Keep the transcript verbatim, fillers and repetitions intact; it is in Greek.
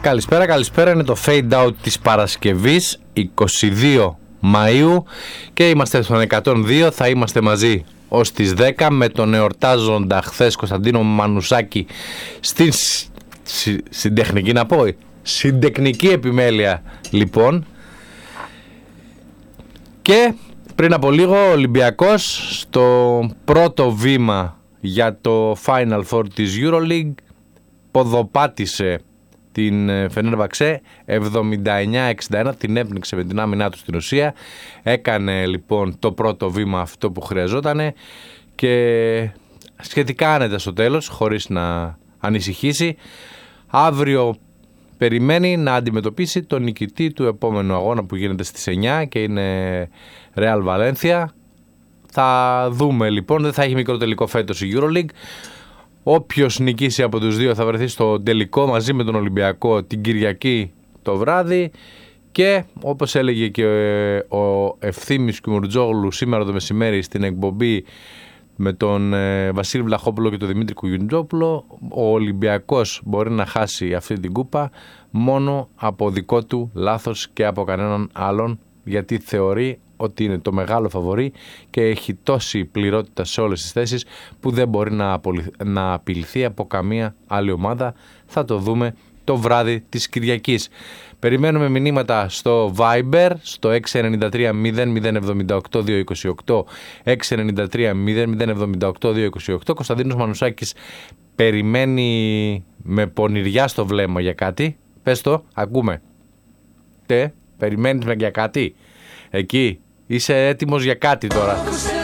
Καλησπέρα, καλησπέρα. Είναι το fade out της Παρασκευής είκοσι δύο Μαΐου και είμαστε στον εκατόν δύο. Θα είμαστε μαζί ως τις δέκα με τον εορτάζοντα χθες Κωνσταντίνο Μανουσάκη στην συντεχνική, να πω, συντεχνική επιμέλεια λοιπόν. Και πριν από λίγο ο Ολυμπιακός στο πρώτο βήμα για το Final Four της EuroLeague ποδοπάτησε την Φενέρμπαξε εβδομήντα εννιά εξήντα ένα, την έπνιξε με την άμυνά του στην ουσία. Έκανε λοιπόν το πρώτο βήμα αυτό που χρειαζόταν και σχετικά άνετα στο τέλος, χωρίς να ανησυχήσει. Αύριο περιμένει να αντιμετωπίσει τον νικητή του επόμενου αγώνα που γίνεται στις εννιά και είναι Real Valencia. Θα δούμε λοιπόν, δεν θα έχει μικρό τελικό φέτος η EuroLeague. Όποιος νικήσει από τους δύο θα βρεθεί στο τελικό μαζί με τον Ολυμπιακό την Κυριακή το βράδυ. Και όπως έλεγε και ο Ευθύμης Κιμουρτζόγλου σήμερα το μεσημέρι στην εκπομπή με τον Βασίλη Βλαχόπουλο και τον Δημήτρη Κουγιουντζόπουλο, ο Ολυμπιακός μπορεί να χάσει αυτή την κούπα μόνο από δικό του λάθος και από κανέναν άλλον, γιατί θεωρεί ότι είναι το μεγάλο φαβορί και έχει τόση πληρότητα σε όλες τις θέσεις που δεν μπορεί να, απολυ... να απειληθεί από καμία άλλη ομάδα. Θα το δούμε το βράδυ της Κυριακής. Περιμένουμε μηνύματα στο Viber στο έξι εννιά τρία μηδέν μηδέν επτά οκτώ δύο δύο οκτώ, έξι εννιά τρία μηδέν μηδέν επτά οκτώ δύο δύο οκτώ. Κωνσταντίνος Μανουσάκης περιμένει με πονηριά στο βλέμμα για κάτι. Πες το, ακούμε. Τε, περιμένεις για κάτι. Εκεί, είσαι έτοιμος για κάτι τώρα.